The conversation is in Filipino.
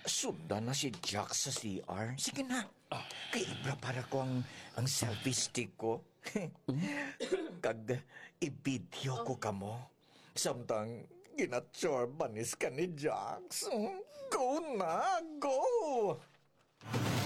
sundan na si Jack sa CR. Sige na. Kay ibra para ko ang selfie stick ko. Kag i-video ko kamo. Samtang ginatsorbanis ka ni Jax. Go na, go!